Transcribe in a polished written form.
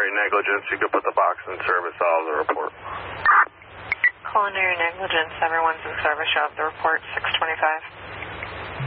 culinary negligence. You could put the box in service out of the report. Culinary negligence, everyone's in service. Show up the report, 625.